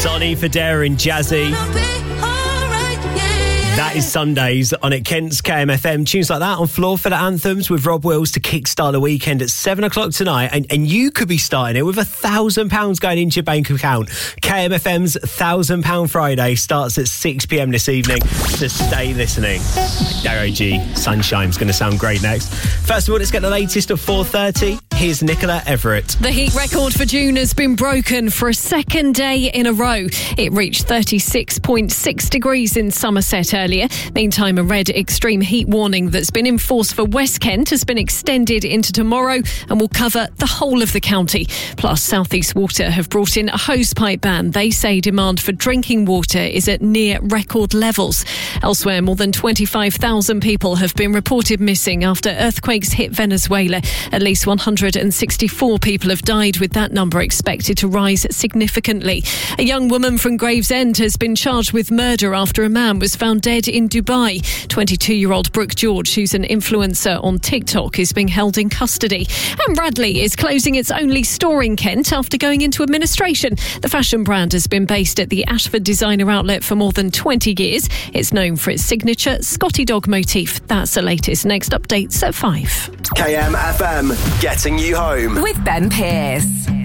Sonny Fodera and Jazzy. That is Sundays on at Kent's KMFM. Tunes like that on Floor for the Anthems with Rob Wills to kickstart the weekend at 7 o'clock tonight. And you could be starting it with £1,000 going into your bank account. KMFM's £1,000 Friday starts at 6 p.m. this evening. So stay listening. Darrow G, Sunshine's going to sound great next. First of all, let's get the latest at 4:30. Here's Nicola Everett. The heat record for June has been broken for a second day in a row. It reached 36.6 degrees in Somerset earlier. Meantime, a red extreme heat warning that's been in force for West Kent has been extended into tomorrow and will cover the whole of the county. Plus, South East Water have brought in a hosepipe ban. They say demand for drinking water is at near record levels. Elsewhere, more than 25,000 people have been reported missing after earthquakes hit Venezuela. At least 164 people have died, with that number expected to rise significantly. A young woman from Gravesend has been charged with murder after a man was found dead in Dubai. 22-year-old Brooke George, who's an influencer on TikTok, is being held in custody. And Radley is closing its only store in Kent after going into administration. The fashion brand has been based at the Ashford Designer Outlet for more than 20 years. It's known for its signature Scotty dog motif. That's the latest. Next updates at 5. KMFM, getting you home. With Ben Pearce.